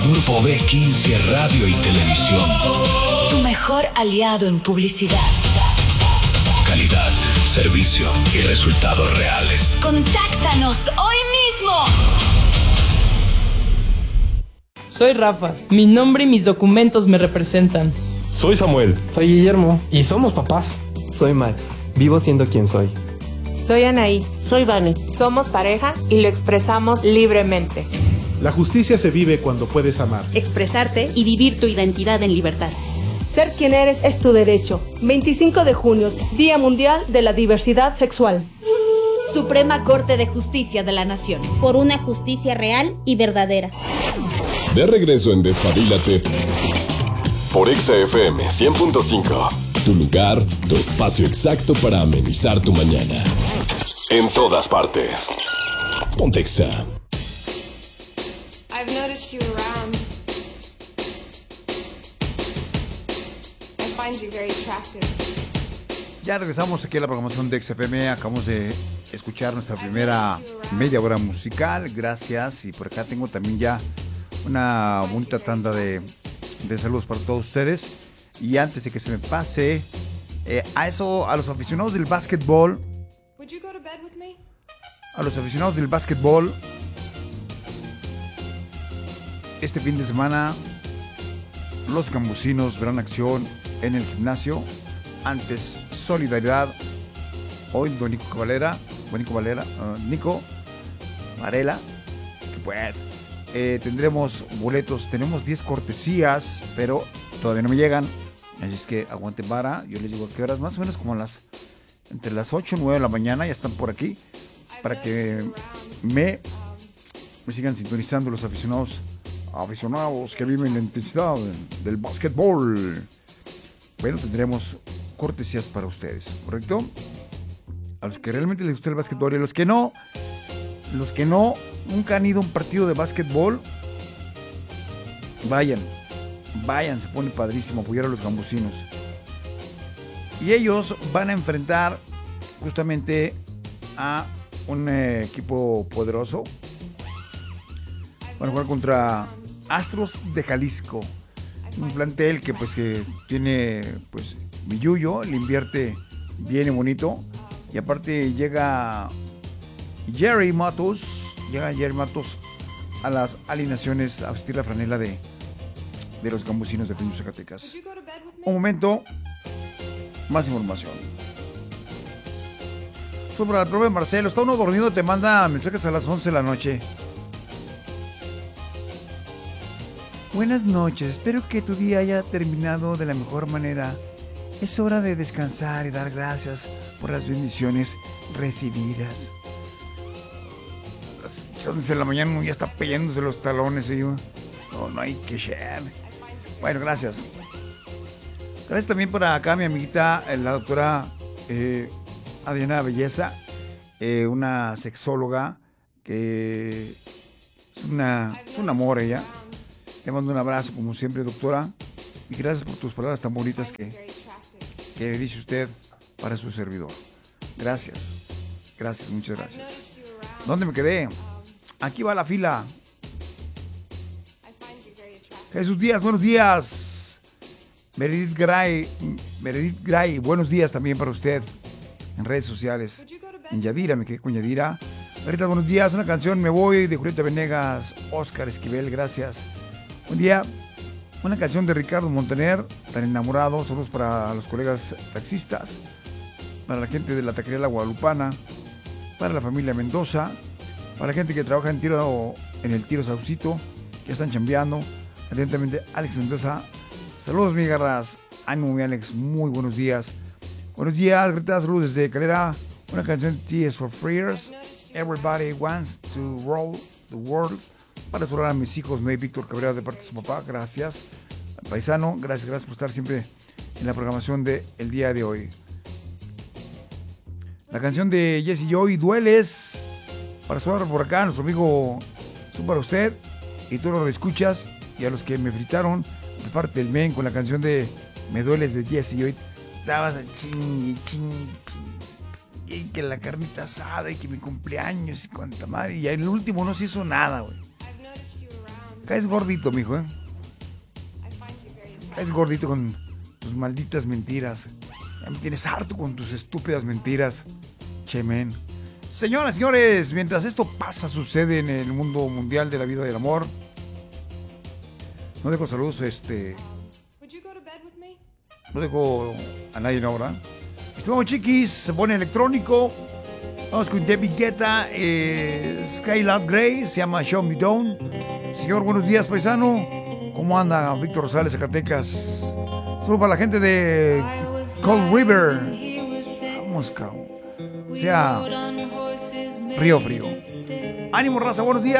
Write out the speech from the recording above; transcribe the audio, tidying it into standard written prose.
Grupo B15 Radio y Televisión. Tu mejor aliado en publicidad. Calidad, servicio y resultados reales. Contáctanos hoy mismo. Soy Rafa. Mi nombre y mis documentos me representan. Soy Samuel. Soy Guillermo. Y somos papás. Soy Max. Vivo siendo quien soy. Soy Anaí. Soy Vane. Somos pareja y lo expresamos libremente. La justicia se vive cuando puedes amar, expresarte y vivir tu identidad en libertad. Ser quien eres es tu derecho. 25 de junio, Día Mundial de la Diversidad Sexual. Suprema Corte de Justicia de la Nación. Por una justicia real y verdadera. De regreso en Despabilate. Por Exa FM 100.5. Tu lugar, tu espacio exacto para amenizar tu mañana. En todas partes. Ponte Exa. I've noticed you around. I find you very attractive. Ya regresamos aquí a la programación de XFM. Acabamos de escuchar nuestra primera media hora musical. Gracias. Y por acá tengo también ya una bonita tanda de saludos para todos ustedes. Y antes de que se me pase, a los aficionados del básquetbol. A los aficionados del básquetbol. Este fin de semana, los gambusinos verán acción en el gimnasio. Antes, Solidaridad. Hoy, Nico Varela. Que pues, tendremos boletos. Tenemos 10 cortesías, pero todavía no me llegan. Así es que aguanten vara. Yo les digo a qué horas, más o menos como entre las 8 y 9 de la mañana. Ya están por aquí. Para que me sigan sintonizando los aficionados que viven la intensidad del básquetbol. Bueno, tendremos cortesías para ustedes, ¿correcto? A los que realmente les gusta el básquetbol y a los que no, nunca han ido a un partido de básquetbol, vayan, se pone padrísimo apoyar a los gambusinos. Y ellos van a enfrentar justamente a un equipo poderoso. Van a jugar contra Astros de Jalisco, un plantel que tiene billuyo, le invierte bien bonito, y aparte llega Jerry Matos a las alineaciones a vestir la franela de los gambusinos de Fresno, Zacatecas. Un momento, más información. Sobre el profe Marcelo, está uno dormido, te manda mensajes a las 11 de la noche. Buenas noches, espero que tu día haya terminado de la mejor manera. Es hora de descansar y dar gracias por las bendiciones recibidas. Son 11 de la mañana, uno ya está peleándose los talones y yo, no hay que share. Bueno, gracias. Gracias también por acá mi amiguita, la doctora Adriana Belleza, una sexóloga que es un amor ella. Le mando un abrazo como siempre, doctora, y gracias por tus palabras tan bonitas que dice usted para su servidor. Gracias, muchas gracias. ¿Dónde me quedé? Aquí va la fila. Jesús Díaz, buenos días. Meredith Gray, buenos días también para usted en redes sociales. En Yadira, me quedé con Yadira. Ahorita, buenos días, una canción, Me Voy, de Julieta Venegas, Oscar Esquivel, gracias. Un día, una canción de Ricardo Montaner, Tan Enamorado, saludos para los colegas taxistas, para la gente de la taquería La Guadalupana, para la familia Mendoza, para la gente que trabaja en el Tiro Saucito, que están chambeando. Atentamente, Alex Mendoza. Saludos, mi garras. Ánimo, mi Alex, muy buenos días. Buenos días, Greta, saludos desde Calera. Una canción de Tears for Fears, Everybody Wants to Roll the World. Para saludar a mis hijos, May Víctor Cabrera, de parte de su papá, gracias. Al paisano, gracias por estar siempre en la programación del día de hoy. La canción de Jesse Joy, Dueles, para saludar por acá, nuestro amigo, son para usted y tú lo escuchas, y a los que me fritaron de parte del men con la canción de Me Dueles de Jesse Joy, dabas a ching, y que la carnita asada y que mi cumpleaños y cuanta madre, y el último no se hizo nada, güey. Caes gordito, mijo, ¿eh? Caes gordito con tus malditas mentiras. Ya me tienes harto con tus estúpidas mentiras. Che, men. Señoras y señores, mientras esto sucede en el mundo mundial de la vida y del amor. No dejo saludos, no dejo a nadie ahora. Estamos chiquis, se pone electrónico. Vamos con David Guetta, Skylab Grey, se llama Show Me Down. Señor, buenos días, paisano. ¿Cómo anda Víctor Rosales, Zacatecas? Solo para la gente de Cold River. Vamos, cabrón. O sea, Río Frío. Ánimo, raza, buenos días.